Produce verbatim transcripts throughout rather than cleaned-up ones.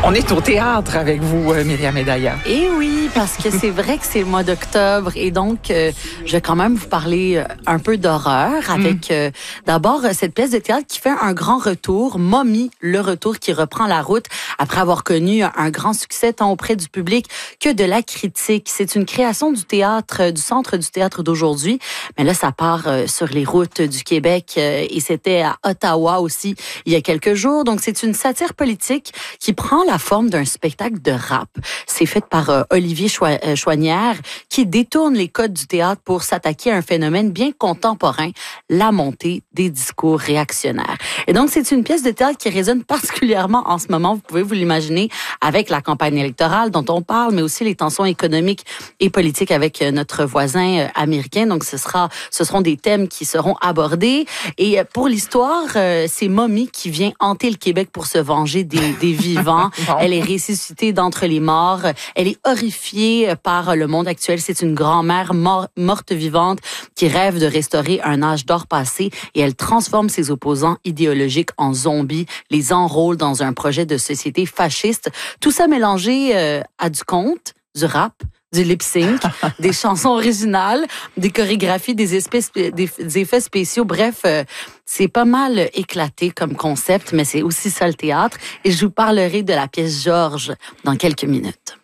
On est au théâtre avec vous, Myriam Edaya. Et oui, parce que c'est vrai que c'est le mois d'octobre et donc euh, je vais quand même vous parler un peu d'horreur avec mm. euh, d'abord cette pièce de théâtre qui fait un grand retour, Mommy, le retour qui reprend la route après avoir connu un grand succès tant auprès du public que de la critique. C'est une création du théâtre, du Centre du théâtre d'aujourd'hui, mais là ça part euh, sur les routes du Québec euh, et c'était à Ottawa aussi il y a quelques jours. Donc c'est une satire politique qui prend la forme d'un spectacle de rap. C'est fait par euh, Olivier Choi- euh, Chouanière qui détourne les codes du théâtre pour s'attaquer à un phénomène bien contemporain, la montée des discours réactionnaires. Et donc, c'est une pièce de théâtre qui résonne particulièrement en ce moment, vous pouvez vous l'imaginer, avec la campagne électorale dont on parle, mais aussi les tensions économiques et politiques avec notre voisin euh, américain. Donc, ce sera, ce seront des thèmes qui seront abordés. Et pour l'histoire, euh, c'est Mommy qui vient hanter le Québec pour se venger des, des vivants. Bon. Elle est ressuscitée d'entre les morts. Elle est horrifiée par le monde actuel. C'est une grand-mère mor- morte vivante qui rêve de restaurer un âge d'or passé et elle transforme ses opposants idéologiques en zombies, les enrôle dans un projet de société fasciste. Tout ça mélangé euh, à du conte, du rap, du lip-sync, des chansons originales, des chorégraphies, des, espèces, des, des effets spéciaux. Bref, euh, c'est pas mal éclaté comme concept, mais c'est aussi ça le théâtre. Et je vous parlerai de la pièce Georges dans quelques minutes.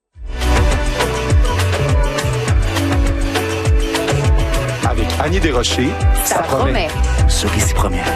Avec Annie Desrochers, ça, ça promet. promet. Sur Ici Première.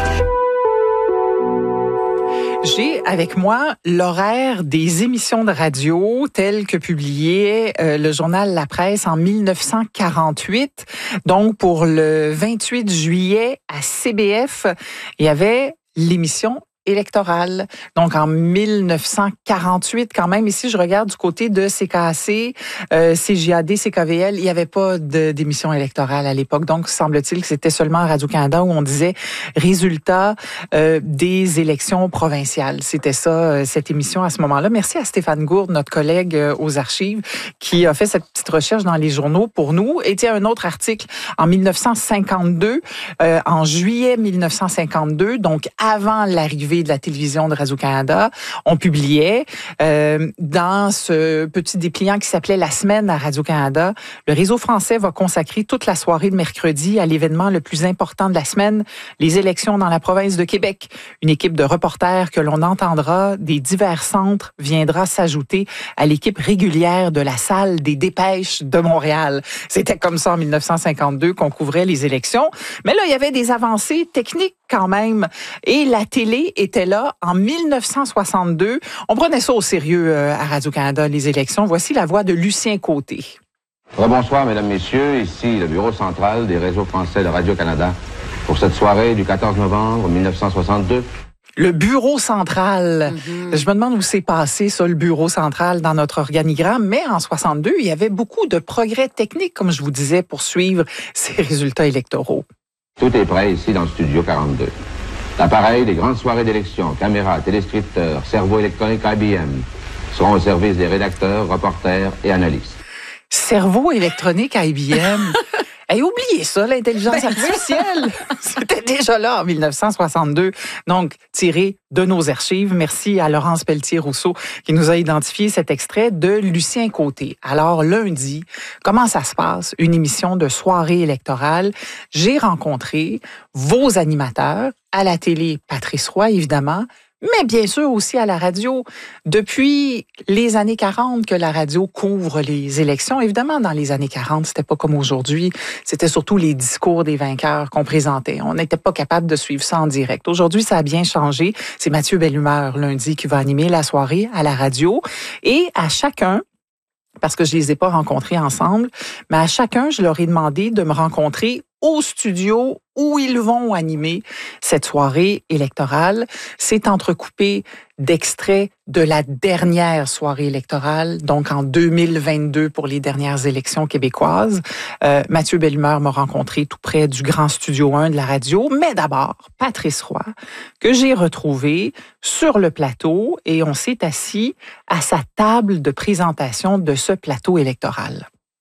J'ai avec moi l'horaire des émissions de radio telles que publiées euh, le journal La Presse en dix-neuf cent quarante-huit. Donc, pour le vingt-huit juillet à C B F, il y avait l'émission électorale. Donc, en dix-neuf cent quarante-huit, quand même, ici, je regarde du côté de C K A C, euh, C J A D, C K V L, il n'y avait pas de, d'émission électorale à l'époque. Donc, semble-t-il que c'était seulement à Radio-Canada où on disait résultat euh, des élections provinciales. C'était ça, euh, cette émission à ce moment-là. Merci à Stéphane Gourde, notre collègue euh, aux archives, qui a fait cette petite recherche dans les journaux pour nous. Et tiens, un autre article en dix-neuf cent cinquante-deux, euh, en juillet dix-neuf cent cinquante-deux, donc avant l'arrivée de la télévision de Radio-Canada, on publiait euh, dans ce petit dépliant qui s'appelait La Semaine à Radio-Canada, le réseau français va consacrer toute la soirée de mercredi à l'événement le plus important de la semaine, les élections dans la province de Québec. Une équipe de reporters que l'on entendra des divers centres viendra s'ajouter à l'équipe régulière de la salle des dépêches de Montréal. C'était comme ça en dix-neuf cent cinquante-deux qu'on couvrait les élections. Mais là, il y avait des avancées techniques quand même. Et la télé était là en dix-neuf cent soixante-deux. On prenait ça au sérieux à Radio-Canada, les élections. Voici la voix de Lucien Côté. Bonsoir, mesdames, messieurs. Ici le bureau central des réseaux français de Radio-Canada pour cette soirée du quatorze novembre dix-neuf cent soixante-deux. Le bureau central. Mm-hmm. Je me demande où c'est passé, ça, le bureau central dans notre organigramme. Mais en soixante-deux, il y avait beaucoup de progrès techniques, comme je vous disais, pour suivre ces résultats électoraux. Tout est prêt ici dans le studio quarante-deux. L'appareil des grandes soirées d'élection, caméras, téléscripteurs, cerveau électronique I B M seront au service des rédacteurs, reporters et analystes. Cerveau électronique I B M. Hey, oubliez ça, l'intelligence ben, artificielle. C'était déjà là en dix-neuf cent soixante-deux. Donc, tiré de nos archives. Merci à Laurence Pelletier-Rousseau qui nous a identifié cet extrait de Lucien Côté. Alors, lundi, comment ça se passe? Une émission de soirée électorale. J'ai rencontré vos animateurs à la télé, Patrice Roy, évidemment, mais bien sûr aussi à la radio. Depuis les années quarante que la radio couvre les élections. Évidemment, dans les années quarante, c'était pas comme aujourd'hui. C'était surtout les discours des vainqueurs qu'on présentait. On n'était pas capable de suivre ça en direct. Aujourd'hui, ça a bien changé. C'est Mathieu Bellumeur, lundi, qui va animer la soirée à la radio. Et à chacun, parce que je les ai pas rencontrés ensemble, mais à chacun, je leur ai demandé de me rencontrer au studio où ils vont animer cette soirée électorale. C'est entrecoupé d'extraits de la dernière soirée électorale, donc en deux mille vingt-deux pour les dernières élections québécoises. Euh, Mathieu Bellumeur m'a rencontré tout près du Grand Studio un de la radio, mais d'abord, Patrice Roy, que j'ai retrouvé sur le plateau et on s'est assis à sa table de présentation de ce plateau électoral.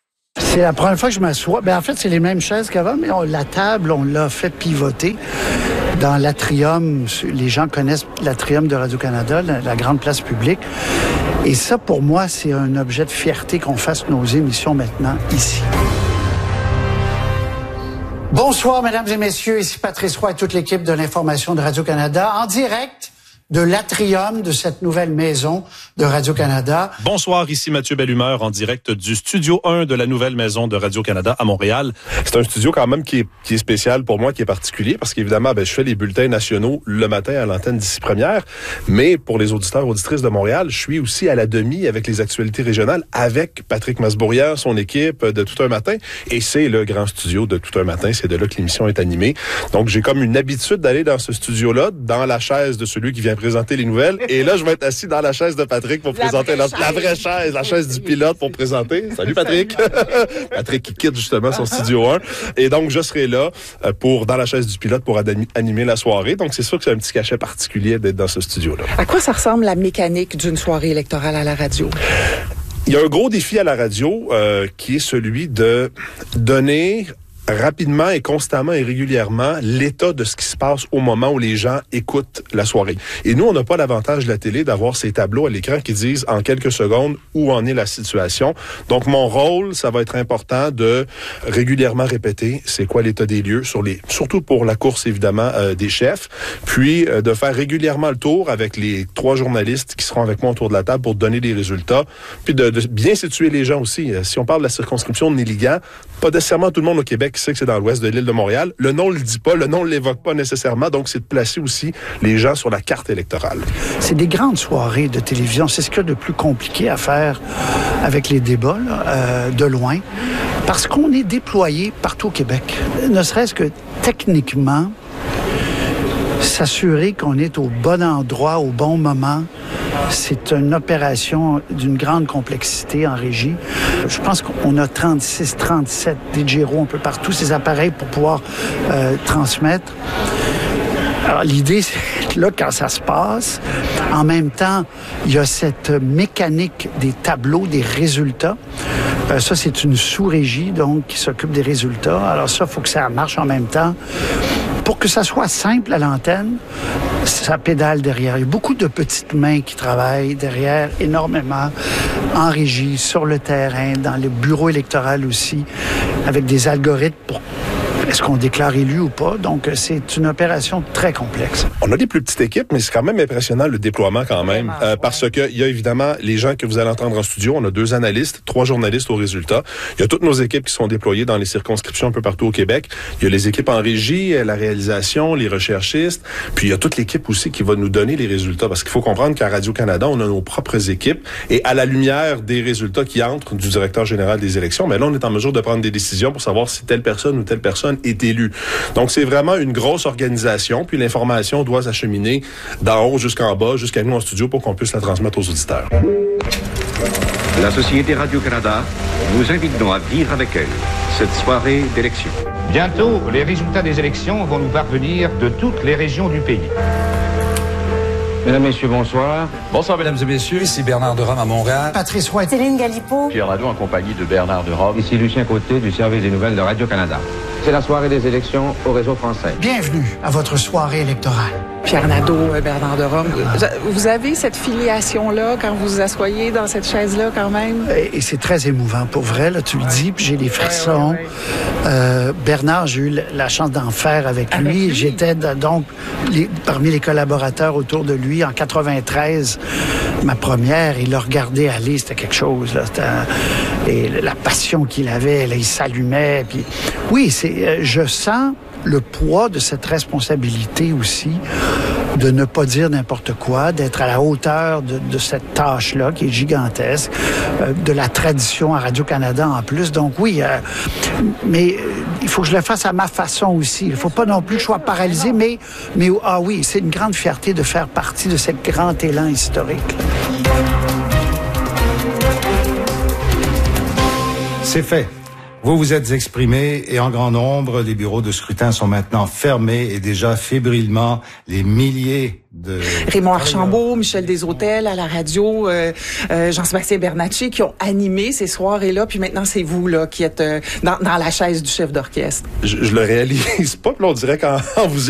C'est la première fois que je m'assois. Ben, en fait, c'est les mêmes chaises qu'avant, mais on, la table, on l'a fait pivoter. Dans l'atrium, les gens connaissent l'atrium de Radio-Canada, la, la grande place publique. Et ça, pour moi, c'est un objet de fierté qu'on fasse nos émissions maintenant ici. Bonsoir, mesdames et messieurs. Ici Patrice Roy et toute l'équipe de l'information de Radio-Canada en direct de l'atrium de cette nouvelle maison de Radio-Canada. Bonsoir, ici Mathieu Bellumeur en direct du studio un de la nouvelle maison de Radio-Canada à Montréal. C'est un studio quand même qui est, qui est spécial pour moi, qui est particulier, parce qu'évidemment, ben, je fais les bulletins nationaux le matin à l'antenne d'ici première, mais pour les auditeurs, auditrices de Montréal, je suis aussi à la demi avec les actualités régionales, avec Patrick Masbourian, son équipe de Tout un matin, et c'est le grand studio de Tout un matin, c'est de là que l'émission est animée. Donc, j'ai comme une habitude d'aller dans ce studio-là, dans la chaise de celui qui vient présenter les nouvelles. Et là, je vais être assis dans la chaise de Patrick pour la présenter la, la vraie chaise, la chaise du pilote pour présenter. Salut Patrick! Patrick qui quitte justement son studio un. Et donc, je serai là pour dans la chaise du pilote pour animer la soirée. Donc, c'est sûr que c'est un petit cachet particulier d'être dans ce studio-là. À quoi ça ressemble la mécanique d'une soirée électorale à la radio? Il y a un gros défi à la radio euh, qui est celui de donner rapidement et constamment et régulièrement l'état de ce qui se passe au moment où les gens écoutent la soirée. Et nous, on n'a pas l'avantage de la télé d'avoir ces tableaux à l'écran qui disent en quelques secondes où en est la situation. Donc, mon rôle, ça va être important de régulièrement répéter c'est quoi l'état des lieux, sur les, surtout pour la course, évidemment, euh, des chefs, puis euh, de faire régulièrement le tour avec les trois journalistes qui seront avec moi autour de la table pour donner des résultats, puis de, de bien situer les gens aussi. Euh, si on parle de la circonscription de Néligan, pas nécessairement tout le monde au Québec qui sait que c'est dans l'ouest de l'île de Montréal. Le nom le dit pas, le nom ne l'évoque pas nécessairement, donc c'est de placer aussi les gens sur la carte électorale. C'est des grandes soirées de télévision. C'est ce qu'il y a de plus compliqué à faire avec les débats, là, euh, de loin, parce qu'on est déployé partout au Québec. Ne serait-ce que techniquement, s'assurer qu'on est au bon endroit, au bon moment, c'est une opération d'une grande complexité en régie. Je pense qu'on a trente-six, trente-sept D J R O un peu partout, ces appareils pour pouvoir euh, transmettre. Alors, l'idée, c'est là, quand ça se passe, en même temps, il y a cette mécanique des tableaux, des résultats. Euh, ça, c'est une sous-régie, donc, qui s'occupe des résultats. Alors ça, il faut que ça marche en même temps. Pour que ça soit simple à l'antenne, ça pédale derrière. Il y a beaucoup de petites mains qui travaillent derrière, énormément, en régie, sur le terrain, dans le bureau électoral aussi, avec des algorithmes pour est-ce qu'on déclare élu ou pas. Donc, c'est une opération très complexe. On a des plus petites équipes, mais c'est quand même impressionnant le déploiement quand même. Euh, parce que il y a évidemment les gens que vous allez entendre en studio. On a deux analystes, trois journalistes au résultat. Il y a toutes nos équipes qui sont déployées dans les circonscriptions un peu partout au Québec. Il y a les équipes en régie, la réalisation, les recherchistes. Puis il y a toute l'équipe aussi qui va nous donner les résultats. Parce qu'il faut comprendre qu'à Radio-Canada, on a nos propres équipes. Et à la lumière des résultats qui entrent du directeur général des élections, mais là, on est en mesure de prendre des décisions pour savoir si telle personne ou telle personne est élu. Donc, c'est vraiment une grosse organisation, puis l'information doit s'acheminer d'en haut jusqu'en bas, jusqu'à nous en studio pour qu'on puisse la transmettre aux auditeurs. La Société Radio-Canada vous invite donc à vivre avec elle cette soirée d'élection. Bientôt, les résultats des élections vont nous parvenir de toutes les régions du pays. Mesdames, Messieurs, bonsoir. Bonsoir, Mesdames et Messieurs. Ici Bernard de Rome à Montréal. Patrice Roy. Céline Galipo. Pierre Nadeau en compagnie de Bernard de Rome. Ici Lucien Côté du service des nouvelles de Radio-Canada. C'est la soirée des élections au réseau français. Bienvenue à votre soirée électorale. Pierre Nadeau, Bernard de Rome. Vous avez cette filiation-là quand vous vous asseyez dans cette chaise-là quand même? Et c'est très émouvant, pour vrai, là, tu le dis, puis j'ai des frissons. Ouais, ouais, ouais. Euh, Bernard, j'ai eu la chance d'en faire avec, avec lui. lui. J'étais donc les, parmi les collaborateurs autour de lui en quatre-vingt-treize. Ma première, il l'a regardé aller, c'était quelque chose. Là, et la passion qu'il avait, là, il s'allumait. Puis oui, c'est, euh, je sens le poids de cette responsabilité aussi, de ne pas dire n'importe quoi, d'être à la hauteur de, de cette tâche-là qui est gigantesque, euh, de la tradition à Radio-Canada en plus. Donc oui, euh, mais euh, il faut que je le fasse à ma façon aussi. Il ne faut pas non plus que je sois paralysé, mais, mais ah oui, c'est une grande fierté de faire partie de ce grand élan historique. C'est fait. Vous vous êtes exprimés et en grand nombre, les bureaux de scrutin sont maintenant fermés et déjà fébrilement les milliers de... Raymond Archambault, Michel Desautels à la radio, euh, euh, Jean-Sébastien Bernatchez qui ont animé ces soirées-là, puis maintenant c'est vous là qui êtes euh, dans, dans la chaise du chef d'orchestre. Je, je le réalise pas, puis là, on dirait qu'en vous